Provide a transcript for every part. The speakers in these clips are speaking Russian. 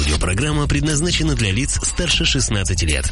Аудиопрограмма предназначена для лиц старше 16 лет.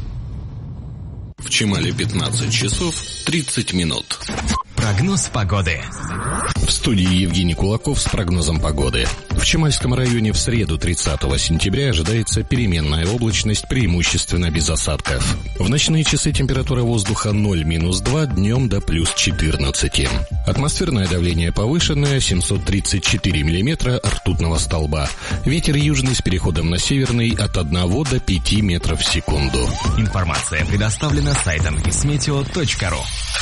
В Чимале 15 часов 30 минут. Прогноз погоды. В студии Евгений Кулаков с прогнозом погоды. В Чимальском районе в среду 30 сентября ожидается переменная облачность, преимущественно без осадков. В ночные часы температура воздуха 0-2, днем до плюс 14. Атмосферное давление повышенное, 734 миллиметра ртутного столба. Ветер южный с переходом на северный от 1 до 5 метров в секунду. Информация предоставлена сайтом ismeteo.ru.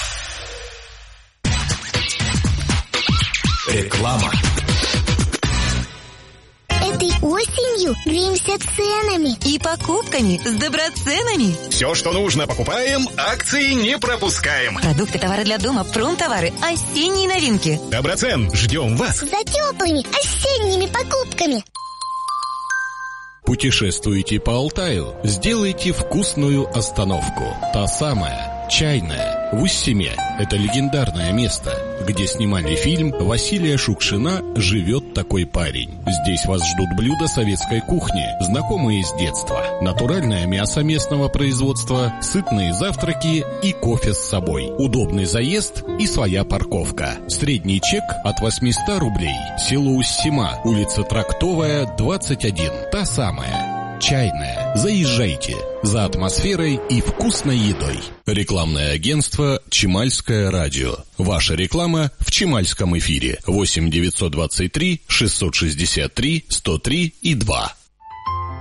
Реклама. Этой осенью греемся ценами и покупками с доброценами. Все, что нужно, покупаем, акции не пропускаем. Продукты, товары для дома, промтовары, осенние новинки. Доброцен, ждем вас за теплыми осенними покупками. Путешествуете по Алтаю? Сделайте вкусную остановку. Та самая, чайная, в Уссиме. Это легендарное место, где снимали фильм «Василия Шукшина. Живет такой парень». Здесь вас ждут блюда советской кухни, знакомые с детства. Натуральное мясо местного производства, сытные завтраки и кофе с собой. Удобный заезд и своя парковка. Средний чек от 800 рублей. Село Уссима, улица Трактовая, 21. Та самая, чайная. Заезжайте за атмосферой и вкусной едой. Рекламное агентство «Чимальское радио». Ваша реклама в Чимальском эфире. 8 923 663 103 и 2.